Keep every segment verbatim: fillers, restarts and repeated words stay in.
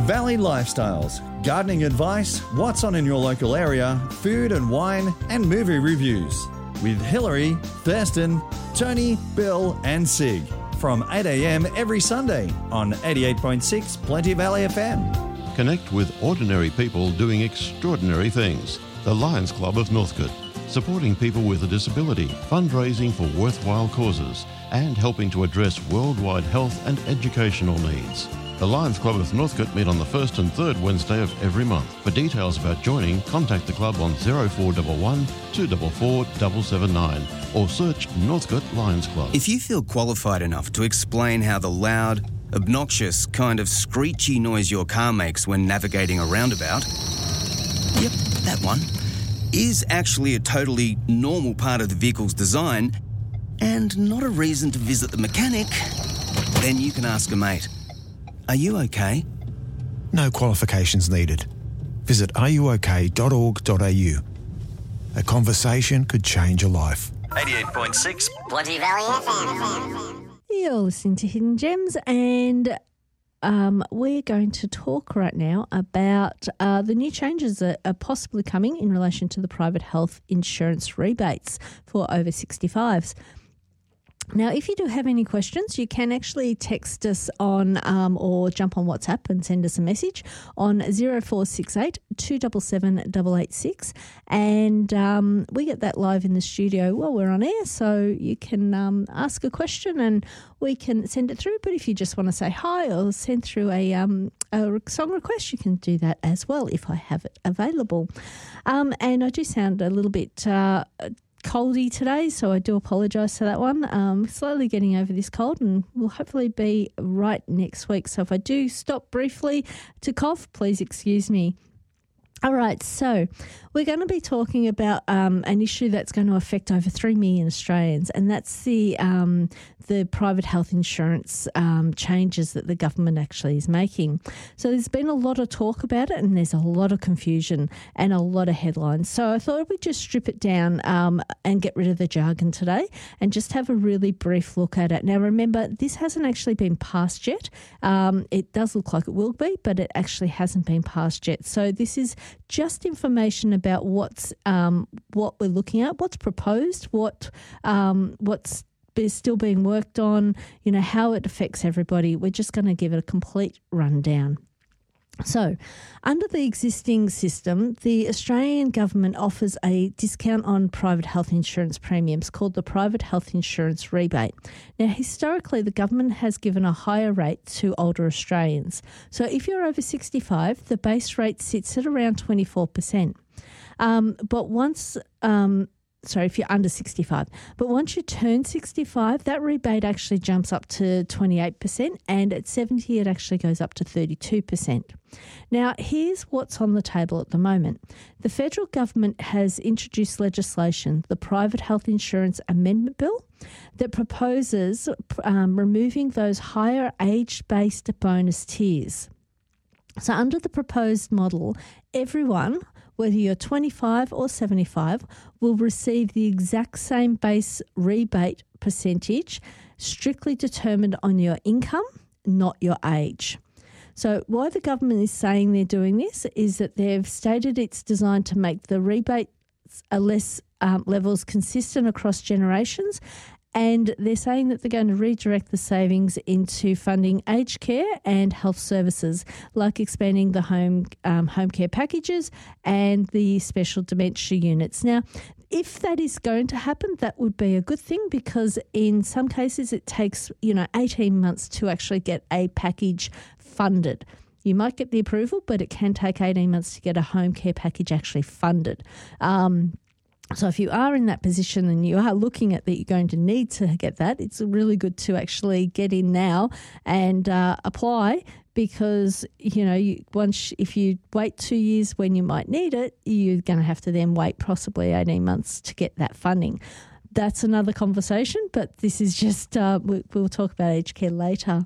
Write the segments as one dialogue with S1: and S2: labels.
S1: Valley Lifestyles, gardening advice, what's on in your local area, food and wine, and movie reviews. With Hillary, Thurston, Tony, Bill and Sig. From eight a.m. every Sunday on eighty-eight point six Plenty Valley F M.
S2: Connect with ordinary people doing extraordinary things. The Lions Club of Northcote, supporting people with a disability, fundraising for worthwhile causes, and helping to address worldwide health and educational needs. The Lions Club of Northcote meet on the first and third Wednesday of every month. For details about joining, contact the club on oh four one one, two four four, seven seven nine or search Northcote Lions Club.
S3: If you feel qualified enough to explain how the loud, obnoxious, kind of screechy noise your car makes when navigating a roundabout, yep, that one, is actually a totally normal part of the vehicle's design and not a reason to visit the mechanic, then you can ask a mate. Are you okay?
S4: No qualifications needed. Visit are you okay dot org dot a u. A conversation could change a life.
S1: eighty-eight point six
S5: Plenty Valley F M.
S6: You're listening to Hidden Gems, and um, we're going to talk right now about uh, the new changes that are possibly coming in relation to the private health insurance rebates for over sixty-fives. Now, if you do have any questions, you can actually text us on um, or jump on WhatsApp and send us a message on oh four six eight, two seven seven, eight eight six. And um, we get that live in the studio while we're on air, so you can um, ask a question and we can send it through. But if you just want to say hi or send through a, um, a song request, you can do that as well if I have it available. Um, and I do sound a little bit... Uh, coldy today, so I do apologise for that one. Um, slowly getting over this cold and will hopefully be right next week. So if I do stop briefly to cough, please excuse me. All right, so we're going to be talking about um, an issue that's going to affect over three million Australians, and that's the um, the private health insurance um, changes that the government actually is making. So there's been a lot of talk about it, and there's a lot of confusion and a lot of headlines. So I thought we'd just strip it down um, and get rid of the jargon today and just have a really brief look at it. Now, remember, this hasn't actually been passed yet. Um, it does look like it will be, but it actually hasn't been passed yet. So this is just information about what's um, what we're looking at, what's proposed, what um, what's is still being worked on, you know, how it affects everybody. We're just going to give it a complete rundown. So, under the existing system, the Australian government offers a discount on private health insurance premiums called the Private Health Insurance Rebate. Now, historically, the government has given a higher rate to older Australians. So, if you're over sixty-five, the base rate sits at around twenty-four percent. Um, but once... Um, Sorry, if you're under sixty-five. But once you turn sixty-five, that rebate actually jumps up to twenty-eight percent, and at seventy, it actually goes up to thirty-two percent. Now, here's what's on the table at the moment. The federal government has introduced legislation, the Private Health Insurance Amendment Bill, that proposes um, removing those higher age-based bonus tiers. So under the proposed model, everyone, whether you're twenty-five or seventy-five, will receive the exact same base rebate percentage, strictly determined on your income, not your age. So why the government is saying they're doing this is that they've stated it's designed to make the rebate less um, levels consistent across generations, and they're saying that they're going to redirect the savings into funding aged care and health services, like expanding the home um, home care packages and the special dementia units. Now, if that is going to happen, that would be a good thing, because in some cases it takes, you know, eighteen months to actually get a package funded. You might get the approval, but it can take eighteen months to get a home care package actually funded. Um So if you are in that position and you are looking at that you're going to need to get that, it's really good to actually get in now and uh, apply, because, you know, you, once if you wait two years when you might need it, you're going to have to then wait possibly eighteen months to get that funding. That's another conversation, but this is just, uh, we, we'll talk about aged care later.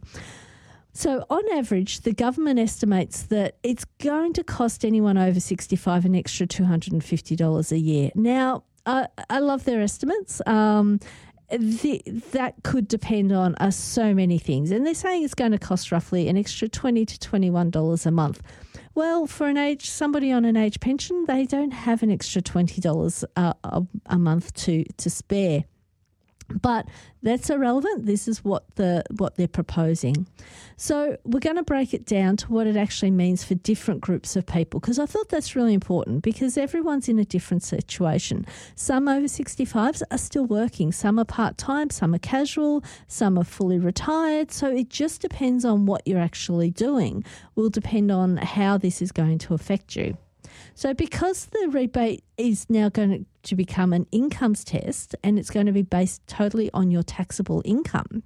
S6: So on average, the government estimates that it's going to cost anyone over sixty-five an extra two hundred fifty dollars a year. Now, I, I love their estimates. Um, the, that could depend on uh, so many things. And they're saying it's going to cost roughly an extra twenty to twenty-one dollars a month. Well, for an age somebody on an age pension, they don't have an extra twenty dollars uh, a, a month to, to spare. But that's irrelevant. This is what the what they're proposing. So we're going to break it down to what it actually means for different groups of people, because I thought that's really important, because everyone's in a different situation. Some over sixty-fives are still working. Some are part-time, some are casual, some are fully retired. So it just depends on what you're actually doing. Will depend on how this is going to affect you. So because the rebate is now going to become an incomes test, and it's going to be based totally on your taxable income.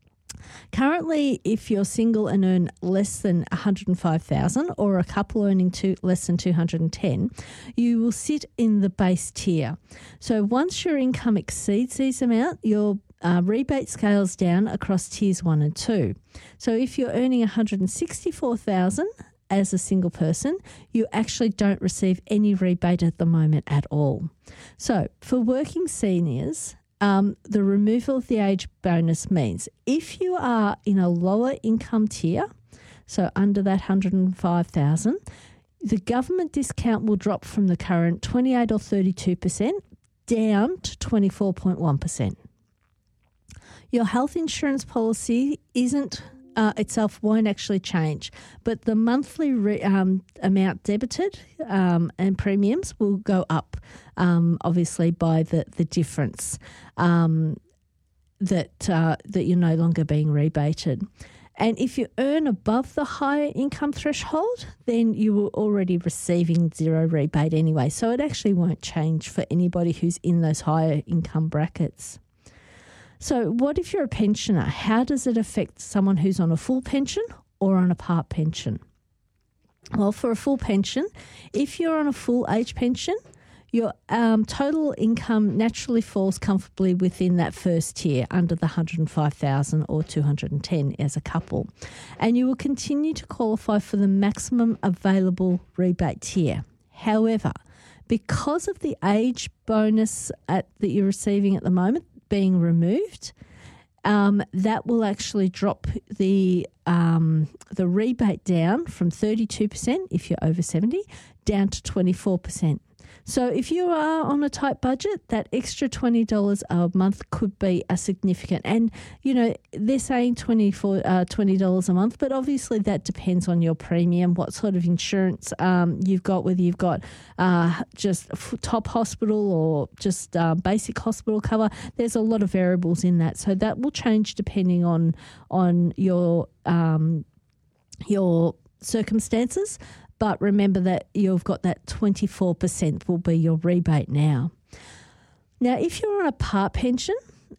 S6: Currently, if you're single and earn less than one hundred five thousand dollars or a couple earning two, less than two hundred ten dollars, you will sit in the base tier. So once your income exceeds these amount, your uh, rebate scales down across tiers one and two. So if you're earning one hundred sixty-four thousand dollars as a single person, you actually don't receive any rebate at the moment at all. So for working seniors, um, the removal of the age bonus means if you are in a lower income tier, so under that one hundred five thousand dollars, the government discount will drop from the current twenty-eight or thirty-two percent down to twenty-four point one percent. Your health insurance policy isn't Uh, itself won't actually change, but the monthly re, um, amount debited um, and premiums will go up, um, obviously by the the difference um, that uh, that you're no longer being rebated. And if you earn above the higher income threshold, then you were already receiving zero rebate anyway. So it actually won't change for anybody who's in those higher income brackets. So what if you're a pensioner? How does it affect someone who's on a full pension or on a part pension? Well, for a full pension, if you're on a full age pension, your um, total income naturally falls comfortably within that first tier under the one hundred five thousand dollars or two hundred ten dollars as a couple. And you will continue to qualify for the maximum available rebate tier. However, because of the age bonus at, that you're receiving at the moment being removed, um, that will actually drop the um, the rebate down from thirty-two percent if you're over seventy down to twenty-four percent. So if you are on a tight budget, that extra twenty dollars a month could be a significant. And, you know, they're saying twenty-four, uh, twenty dollars a month, but obviously that depends on your premium, what sort of insurance um, you've got, whether you've got uh, just top hospital or just uh, basic hospital cover. There's a lot of variables in that. So that will change depending on, on your um, your circumstances. But remember that you've got that twenty-four percent will be your rebate now. Now, if you're on a part pension,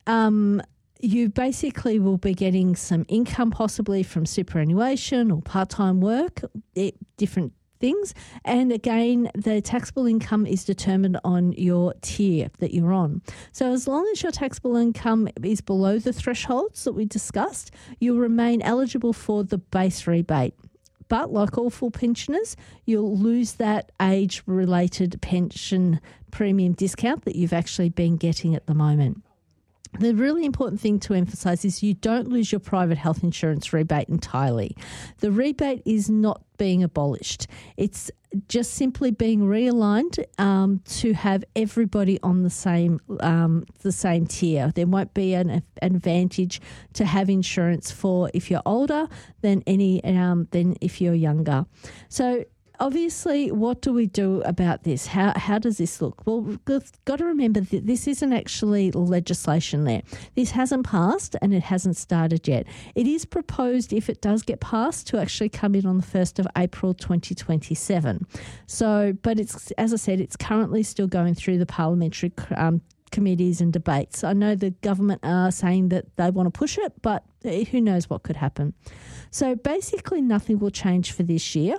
S6: um, you basically will be getting some income possibly from superannuation or part-time work, it, different things. And again, the taxable income is determined on your tier that you're on. So as long as your taxable income is below the thresholds that we discussed, you'll remain eligible for the base rebate. But like all full pensioners, you'll lose that age-related pension premium discount that you've actually been getting at the moment. The really important thing to emphasise is you don't lose your private health insurance rebate entirely. The rebate is not being abolished. It's just simply being realigned um, to have everybody on the same um, the same tier. There won't be an, an advantage to have insurance for if you're older than any um, than if you're younger. So obviously, what do we do about this? How how does this look? Well, we've got to remember that this isn't actually legislation there. This hasn't passed and it hasn't started yet. It is proposed, if it does get passed, to actually come in on the first of April twenty twenty-seven. So, but it's, as I said, it's currently still going through the parliamentary um, committees and debates. I know the government are saying that they want to push it, but who knows what could happen. So basically nothing will change for this year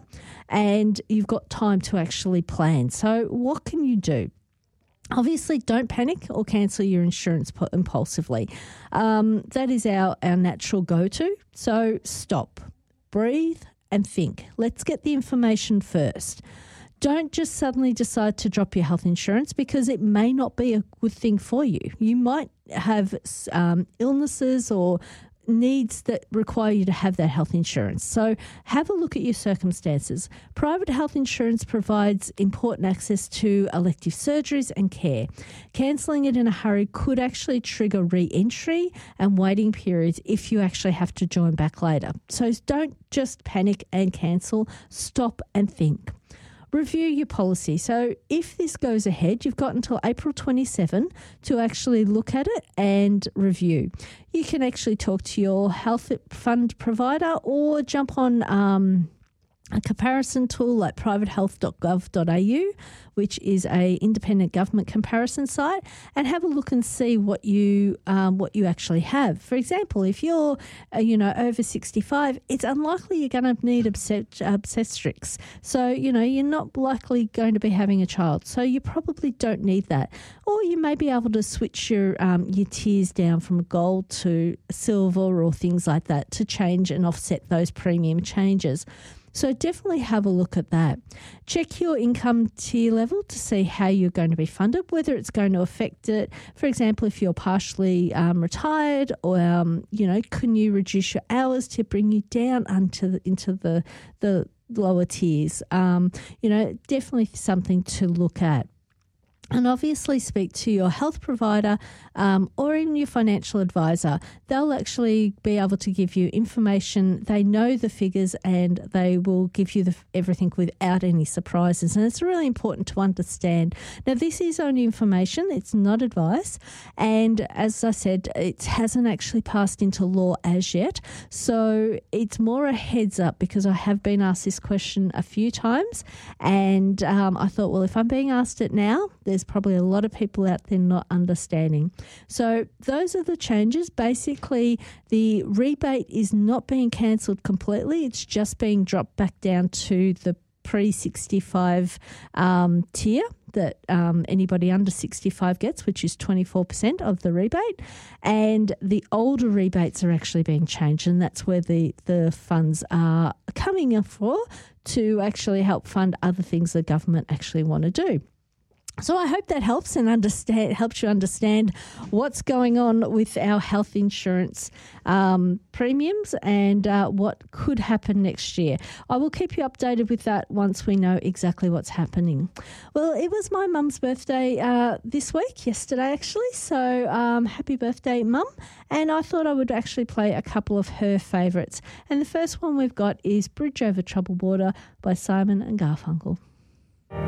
S6: and you've got time to actually plan. So what can you do? Obviously, don't panic or cancel your insurance impulsively. Um, that is our, our natural go-to. So stop, breathe and think. Let's get the information first. Don't just suddenly decide to drop your health insurance because it may not be a good thing for you. You might have um, illnesses or needs that require you to have that health insurance. So have a look at your circumstances. Private health insurance provides important access to elective surgeries and care. Cancelling it in a hurry could actually trigger re-entry and waiting periods if you actually have to join back later. So don't just panic and cancel. Stop and think. Review your policy. So if this goes ahead, you've got until April twenty-seventh to actually look at it and review. You can actually talk to your health fund provider or jump on um, a comparison tool like private health dot gov dot a u, which is a independent government comparison site, and have a look and see what you um, what you actually have. For example, if you're uh, you know over sixty-five, it's unlikely you're going to need obstet- obstetrics. So you know you're not likely going to be having a child. So you probably don't need that. Or you may be able to switch your um, your tiers down from gold to silver or things like that to change and offset those premium changes. So definitely have a look at that. Check your income tier level to see how you're going to be funded, whether it's going to affect it. For example, if you're partially um, retired, or um, you know, can you reduce your hours to bring you down into the, into the the lower tiers? Um, you know, definitely something to look at. And obviously speak to your health provider um, or even your financial advisor. They'll actually be able to give you information. They know the figures and they will give you the, everything without any surprises. And it's really important to understand. Now, this is only information. It's not advice. And as I said, it hasn't actually passed into law as yet. So it's more a heads up because I have been asked this question a few times. And um, I thought, well, if I'm being asked it now, there's probably a lot of people out there not understanding. So those are the changes. Basically, the rebate is not being cancelled completely. It's just being dropped back down to the pre sixty-five um, tier that um, anybody under sixty-five gets, which is twenty-four percent of the rebate. And the older rebates are actually being changed, and that's where the, the funds are coming in for to actually help fund other things the government actually want to do. So I hope that helps and understand helps you understand what's going on with our health insurance um, premiums and uh, what could happen next year. I will keep you updated with that once we know exactly what's happening. Well, it was my mum's birthday uh, this week, yesterday actually, so um, happy birthday, Mum. And I thought I would actually play a couple of her favourites. And the first one we've got is Bridge Over Troubled Water by Simon and Garfunkel.